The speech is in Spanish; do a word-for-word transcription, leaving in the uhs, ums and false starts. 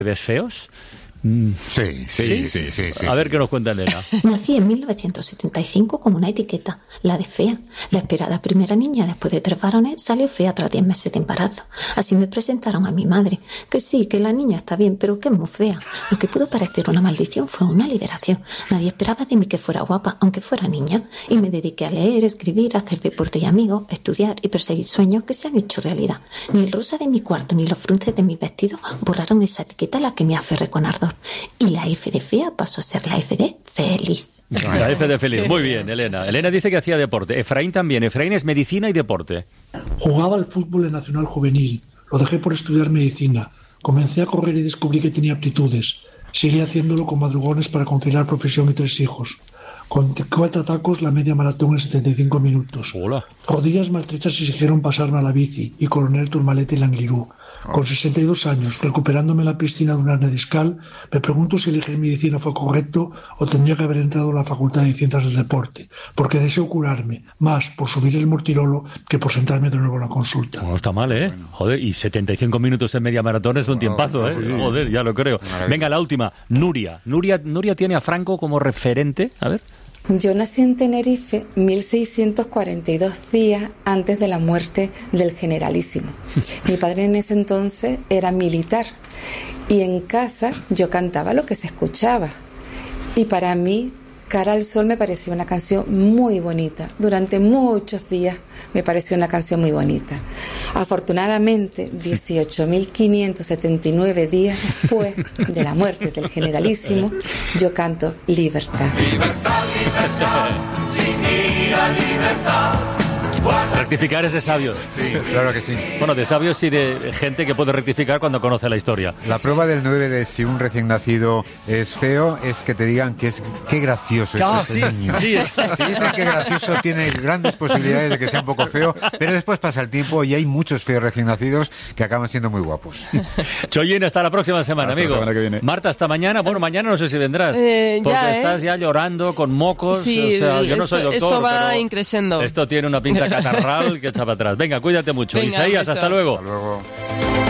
¿Ves feos? Sí, sí, sí, sí, sí, sí. A ver qué nos cuenta Elena. Nací en mil novecientos setenta y cinco con una etiqueta, la de fea. La esperada primera niña después de tres varones salió fea tras diez meses de embarazo. Así me presentaron a mi madre. Que sí, que la niña está bien, pero que es muy fea. Lo que pudo parecer una maldición fue una liberación. Nadie esperaba de mí que fuera guapa, aunque fuera niña. Y me dediqué a leer, escribir, hacer deporte y amigos, estudiar y perseguir sueños que se han hecho realidad. Ni el rosa de mi cuarto ni los frunces de mis vestidos borraron esa etiqueta a la que me aferré con ardor. Y la F de fea pasó a ser la F de feliz. La F de feliz. Muy bien, Elena. Elena dice que hacía deporte. Efraín también. Efraín es medicina y deporte. Jugaba al fútbol en Nacional Juvenil. Lo dejé por estudiar medicina. Comencé a correr y descubrí que tenía aptitudes. Seguí haciéndolo con madrugones para conciliar profesión y tres hijos. Con cuatro tacos, la media maratón en setenta y cinco minutos. Hola. Rodillas maltrechas exigieron pasarme a la bici y Coronel Turmalete y Languirú. Con sesenta y dos años, recuperándome en la piscina de un hernia discal, me pregunto si elegir medicina fue correcto o tendría que haber entrado a la Facultad de Ciencias del Deporte, porque deseo curarme, más por subir el mortirolo que por sentarme de nuevo en la consulta. No está mal, ¿eh? Bueno. Joder, y setenta y cinco minutos en media maratón es un tiempazo, ¿eh? Sí, sí. Joder, ya lo creo. Venga, la última. Nuria. Nuria. Nuria tiene a Franco como referente. A ver. Yo nací en Tenerife mil seiscientos cuarenta y dos días antes de la muerte del generalísimo. Mi padre en ese entonces era militar y en casa yo cantaba lo que se escuchaba. Y para mí, Cara al Sol me pareció una canción muy bonita. Durante muchos días me pareció una canción muy bonita. Afortunadamente, dieciocho mil quinientos setenta y nueve días después de la muerte del generalísimo, yo canto Libertad. Libertad, libertad, sin ira, libertad. Rectificar es de sabios. Sí, claro que sí. Bueno, de sabios y de gente que puede rectificar cuando conoce la historia. La prueba del nueve de si un recién nacido es feo es que te digan que es qué gracioso es oh, este sí, niño. Sí, es... Si dicen que gracioso, tiene grandes posibilidades de que sea un poco feo, pero después pasa el tiempo y hay muchos feos recién nacidos que acaban siendo muy guapos. Chollín, hasta la próxima semana, hasta amigo. La semana que viene. Marta, hasta mañana. Bueno, mañana no sé si vendrás. Eh, porque ya, estás ¿eh? ya llorando con mocos. Sí, o sea, yo no esto, soy doctor, esto va pero increciendo. Esto tiene una pinta catarral que echa para atrás. Venga, cuídate mucho. Venga, Isaías, hasta luego. Hasta luego.